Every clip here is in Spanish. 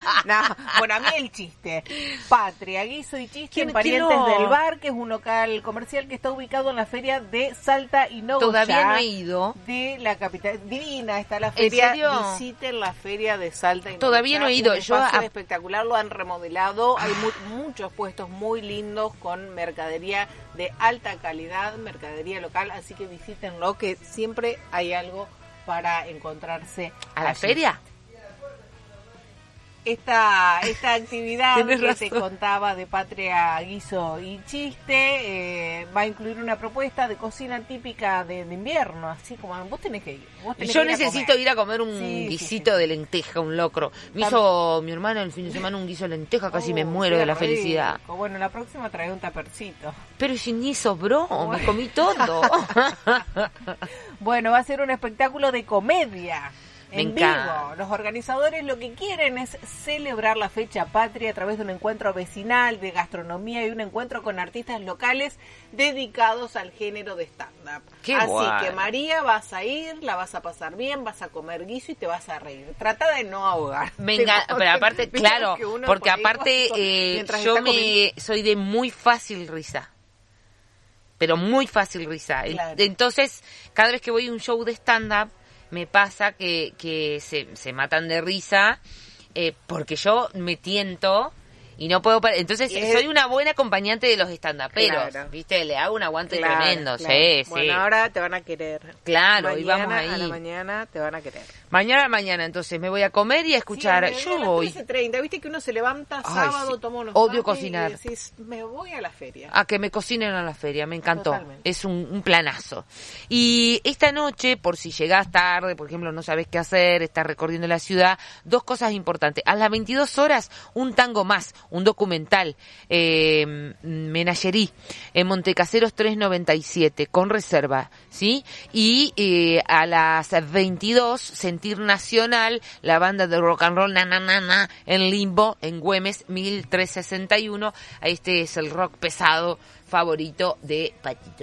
No, bueno, a mí el chiste. Patria, guiso y chiste en Parientes del Bar, que es un local comercial que está ubicado en la feria de Salta y Nogoyá. Todavía no he ido. De la capital. Divina está la feria. ¿En serio? Visiten la feria de Salta y Nogoyá. Todavía no he ido. Un espacio espectacular, lo han remodelado. Hay muchos puestos muy lindos con mercadería de alta calidad, mercadería local, así que visítenlo, que siempre hay algo para encontrarse ¿A la feria? Esta actividad que te contaba de Patria, guiso y chiste va a incluir una propuesta de cocina típica de invierno, así como vos tenés que ir. Yo necesito ir a comer un guisito de lenteja, un locro. Me hizo mi hermano el fin de semana un guiso de lenteja, casi me muero de la felicidad. Bueno, la próxima trae un tapercito. Pero si ni sobró, me comí todo. Bueno, va a ser un espectáculo de comedia. En vivo. encanta. Los organizadores lo que quieren es celebrar la fecha patria a través de un encuentro vecinal, de gastronomía y un encuentro con artistas locales dedicados al género de stand-up. Así que María, vas a ir, la vas a pasar bien, vas a comer guiso y te vas a reír. Trata de no ahogar. Venga, pero aparte, claro, porque aparte yo soy de muy fácil risa. Pero muy fácil risa. Claro. Entonces, cada vez que voy a un show de stand-up, me pasa que se matan de risa porque yo me tiento y no puedo parar. Entonces soy una buena acompañante de los estandaperos, claro. ¿Viste? Le hago un aguante tremendo, claro. Sí. Bueno, ahora te van a querer. Claro, mañana, y vamos ahí. A la mañana te van a querer. Mañana, entonces me voy a comer y a escuchar. Sí, yo voy. 13:30, viste que uno se levanta sábado, sí. Toma unos odio cocinar. Y decís, me voy a la feria. A que me cocinen a la feria, me encantó. Totalmente. Es un planazo. Y esta noche, por si llegás tarde, por ejemplo, no sabés qué hacer, estás recorriendo la ciudad, dos cosas importantes. A las 22 horas, un tango más, un documental, Menagerie, en Montecaseros 397, con reserva, ¿sí? Y a las 22, Sentir Nacional, la banda de rock and roll, en Limbo, en Güemes, 1361. Este es el rock pesado favorito de Patito.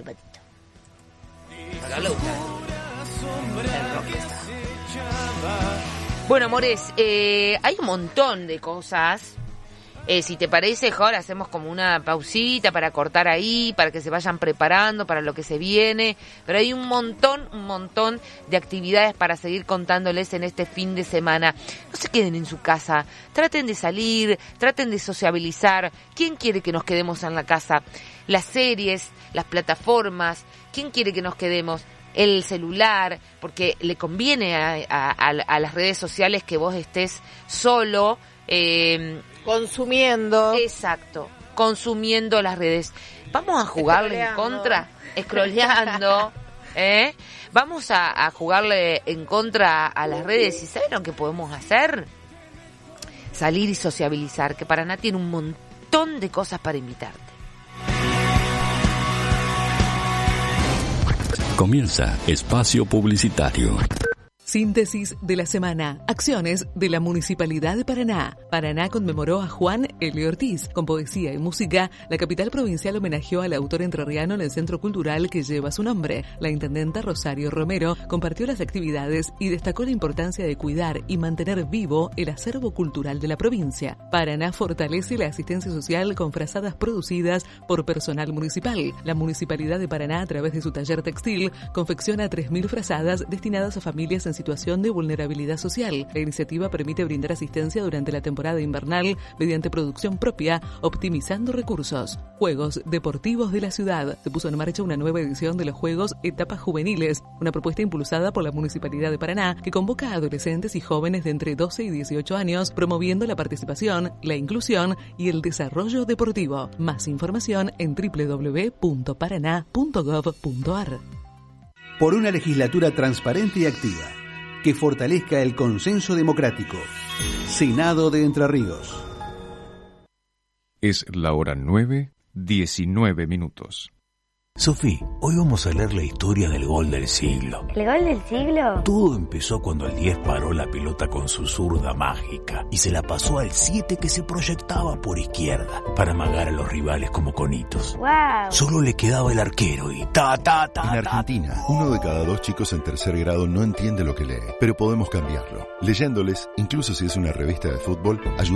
Bueno, amores, hay un montón de cosas. Si te parece, ahora hacemos como una pausita para cortar ahí, para que se vayan preparando para lo que se viene. Pero hay un montón de actividades para seguir contándoles en este fin de semana. No se queden en su casa, traten de salir, traten de sociabilizar. ¿Quién quiere que nos quedemos en la casa? Las series, las plataformas, ¿quién quiere que nos quedemos? El celular, porque le conviene a las redes sociales que vos estés solo, consumiendo. Exacto, consumiendo las redes. Vamos a jugarle en contra, scrolleando, Vamos a jugarle en contra a las redes. ¿Y saben lo que podemos hacer? Salir y sociabilizar, que Paraná tiene un montón de cosas para invitarte. Comienza Espacio Publicitario. Síntesis de la semana. Acciones de la Municipalidad de Paraná. Paraná conmemoró a Juan L. Ortiz. Con poesía y música, la capital provincial homenajeó al autor entrerriano en el centro cultural que lleva su nombre. La intendenta Rosario Romero compartió las actividades y destacó la importancia de cuidar y mantener vivo el acervo cultural de la provincia. Paraná fortalece la asistencia social con frazadas producidas por personal municipal. La Municipalidad de Paraná, a través de su taller textil, confecciona 3.000 frazadas destinadas a familias en situación de vulnerabilidad social. La iniciativa permite brindar asistencia durante la temporada invernal mediante producción propia, optimizando recursos. Juegos Deportivos de la Ciudad. Se puso en marcha una nueva edición de los Juegos Etapas Juveniles, una propuesta impulsada por la Municipalidad de Paraná que convoca a adolescentes y jóvenes de entre 12 y 18 años, promoviendo la participación, la inclusión y el desarrollo deportivo. Más información en www.paraná.gov.ar. Por una legislatura transparente y activa, que fortalezca el consenso democrático. Senado de Entre Ríos. Es la hora 9:19. Sofi, hoy vamos a leer la historia del gol del siglo. ¿El gol del siglo? Todo empezó cuando el 10 paró la pelota con su zurda mágica y se la pasó al 7 que se proyectaba por izquierda para amagar a los rivales como conitos. ¡Wow! Solo le quedaba el arquero y En Argentina, 1 de cada 2 chicos en tercer grado no entiende lo que lee, pero podemos cambiarlo. Leyéndoles, incluso si es una revista de fútbol, ayudamos